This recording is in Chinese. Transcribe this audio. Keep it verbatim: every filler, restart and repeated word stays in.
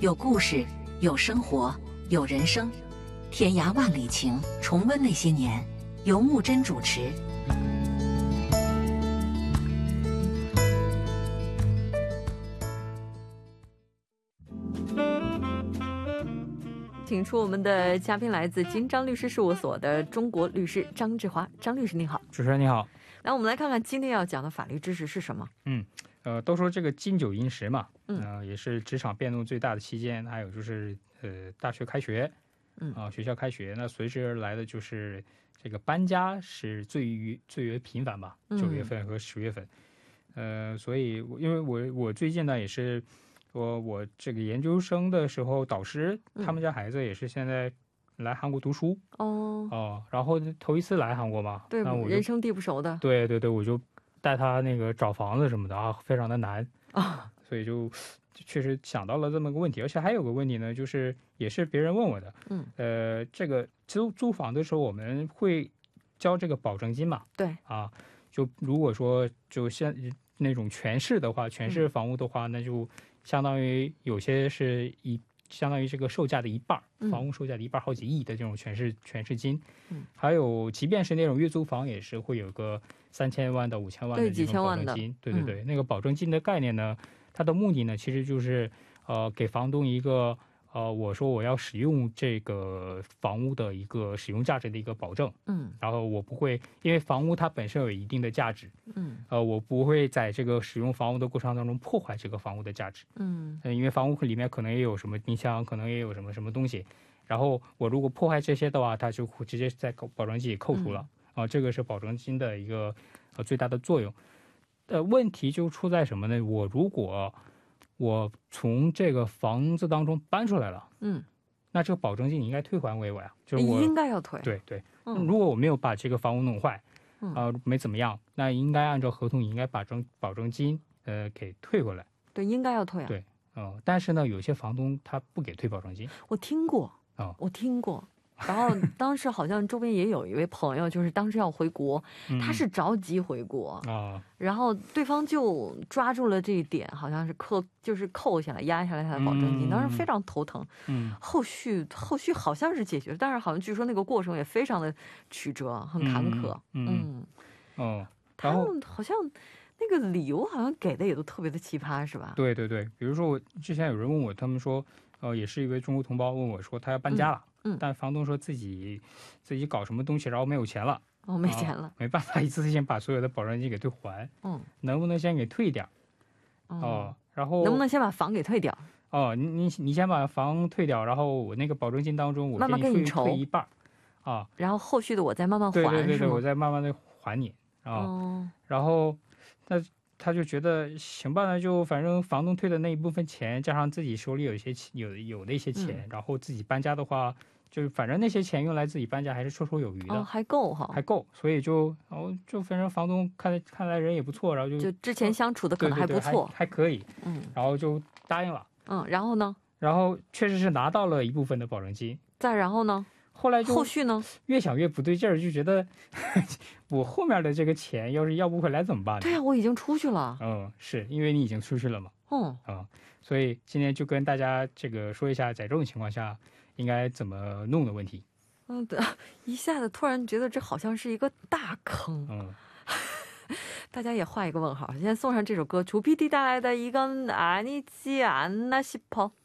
有故事，有生活，有人生，天涯万里情，重温那些年。由木真主持。 请出我们的嘉宾，来自金章律师事务所的中国律师张志华。张律师你好。 主持人你好。 来，我们来看看今天要讲的法律知识是什么。 嗯，呃，都说这个金九银十嘛， 嗯、 呃，也是职场变动最大的期间。还有就是呃，大学开学， 嗯啊、呃，学校开学，那随之而来的就是这个搬家是最于最为频繁吧，九月份和十月份。嗯、呃，所以因为我我最近呢也是。我我这个研究生的时候，导师他们家孩子也是现在来韩国读书哦哦，然后头一次来韩国嘛， 对， 那我人生地不熟的， 对对对，我就带他那个找房子什么的啊，非常的难啊， 所以就确实想到了这么个问题，而且还有个问题呢，就是也是别人问我的， 嗯， 呃，这个租租房的时候我们会交这个保证金嘛？ 对啊，就如果说就像那种全市的话，全市房屋的话，嗯、那就。相当于有些是一相当于这个售价的一半，房屋售价的一半，好几亿的这种全市全市金， 嗯， 还有即便是那种月租房，也是会有个三千万到五千万的这种保证金，对对对，那个保证金的概念呢，它的目的呢，其实就是呃给房东一个呃我说我要使用这个房屋的一个使用价值的一个保证， 嗯， 然后我不会因为房屋它本身有一定的价值， 嗯， 呃，我不会在这个使用房屋的过程当中破坏这个房屋的价值， 嗯， 因为房屋里面可能也有什么音箱，可能也有什么什么东西，然后我如果破坏这些的话，它就直接在保证金也扣除了，啊、嗯呃，这个是保证金的一个呃最大的作用。呃，问题就出在什么呢？我如果我从这个房子当中搬出来了， 嗯， 那这个保证金你应该退还给我呀，就是我应该要退， 对对、 嗯， 如果我没有把这个房屋弄坏。 啊、 呃，没怎么样，那应该按照合同，应该把证保证金呃给退回来。 对，应该要退啊。 对，嗯、呃，但是呢，有些房东他不给退保证金。 我听过啊、哦，我听过。然后当时好像周边也有一位朋友，就是当时要回国， 嗯、 他是着急回国啊、哦， 然后对方就抓住了这一点，好像是扣，就是扣下来、压下来他的保证金，嗯、当时非常头疼。 嗯， 后续后续好像是解决，但是好像据说那个过程也非常的曲折，很坎坷。 嗯，嗯哦， 他们好像那个理由好像给的也都特别的奇葩，是吧？ 对对对，比如说我之前有人问我，他们说，呃，也是一位中国同胞问我说，他要搬家了。 嗯嗯， 但房东说自己自己搞什么东西，然后没有钱了， 哦，没钱了， 啊、没办法一次性把所有的保证金给退还， 嗯， 能不能先给退掉？哦，哦然后能不能先把房给退掉？ 哦，你你你先把房退掉，然后我那个保证金当中我慢慢给你筹退一半，啊， 然后后续的我再慢慢还， 对对对对，我再慢慢的还你啊， 哦、 然后那他就觉得行吧，那就反正房东退的那一部分钱，加上自己手里有一些有有的一些钱、嗯，然后自己搬家的话。就是反正那些钱用来自己搬家还是绰绰有余的， 哦，还够哈， 还够，所以就哦就反正房东看看来人也不错，然后就就之前相处的可能还不错， 对对对 还, 还可以， 嗯， 然后就答应了， 嗯，然后呢？ 然后确实是拿到了一部分的保证金， 再然后呢？ 后来就后续呢？ 越想越不对劲儿，就觉得我后面的这个钱要是要不回来怎么办呢？ 对呀、啊，我已经出去了， 嗯，是因为你已经出去了嘛， 嗯啊、嗯，所以今天就跟大家这个说一下，在这种情况下应该怎么弄的问题。 嗯，对，一下子突然觉得这好像是一个大坑。 嗯， 大家也画一个问号。现在送上这首歌，楚 P D 带来的一个아니지 않나 싶어。